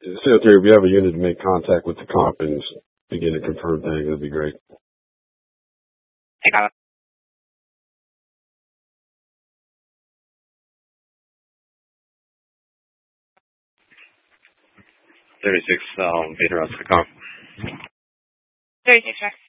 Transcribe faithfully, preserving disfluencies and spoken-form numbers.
Seal three, if you have a unit to make contact with the comp and begin to confirm things, that'd be great. thirty-six, um, Vader, the comp. thirty-six, sir.